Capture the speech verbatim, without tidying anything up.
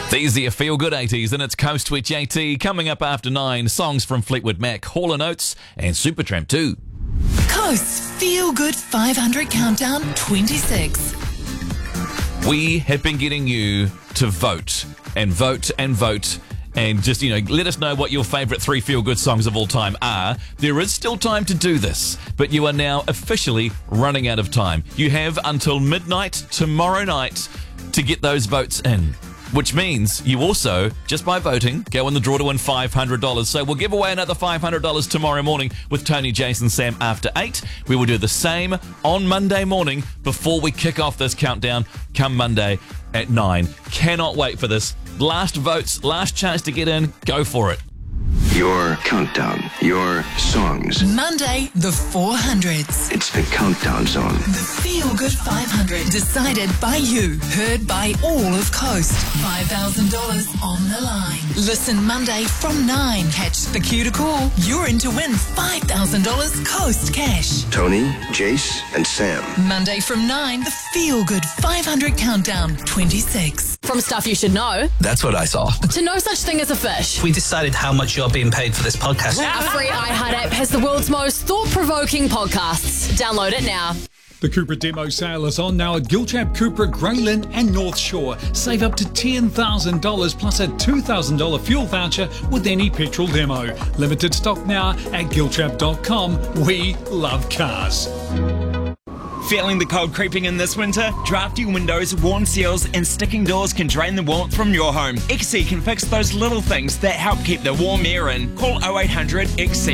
These are your Feel Good eighties, and it's Coast Switch J T. Coming up after nine, songs from Fleetwood Mac, Hall and Oates, and Supertramp two. Coast's Feel Good five hundred Countdown twenty-six. We have been getting you to vote and vote and vote and just, you know, let us know what your favourite three feel-good songs of all time are. There is still time to do this, but you are now officially running out of time. You have until midnight tomorrow night to get those votes in, which means you also, just by voting, go in the draw to win five hundred dollars. So we'll give away another five hundred dollars tomorrow morning with Tony, Jason, Sam after eight. We will do the same on Monday morning before we kick off this countdown come Monday at nine. Cannot wait for this. Last votes, last chance to get in. Go for it. Your countdown, your songs. Monday, the four hundreds. It's the Countdown Zone. The Feel Good five hundred. Decided by you. Heard by all of Coast. five thousand dollars on the line. Listen Monday from nine. Catch the cue to call. You're in to win five thousand dollars Coast cash. Tony, Jace, and Sam. Monday from nine. The Feel Good five hundred Countdown twenty-six. From stuff you should know That's what I saw. to no such thing as a fish. We decided how much you're being paid for this podcast. Our free iHeart app has the world's most thought-provoking podcasts. Download it now. The Cupra demo sale is on now at Giltrap, Cupra, Graylin and North Shore. Save up to ten thousand dollars plus a two thousand dollars fuel voucher with any petrol demo. Limited stock now at giltrap dot com. We love cars. Feeling the cold creeping in this winter? Drafty windows, worn seals and sticking doors can drain the warmth from your home. X C can fix those little things that help keep the warm air in. Call oh eight hundred X C.